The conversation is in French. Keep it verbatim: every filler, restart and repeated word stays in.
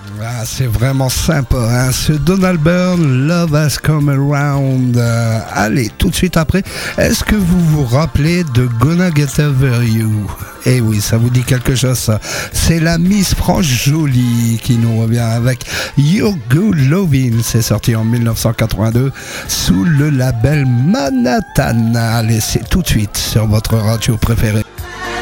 Ah, c'est vraiment sympa, hein, ce Donald Byrne, Love Has Come Around. Euh, allez, tout de suite après, est-ce que vous vous rappelez de Gonna Get Over You? Eh oui, ça vous dit quelque chose, ça. C'est la Miss France Jolie qui nous revient avec Your Good Lovin'. C'est sorti en dix-neuf cent quatre-vingt-deux sous le label Manhattan. Allez, c'est tout de suite sur votre radio préférée.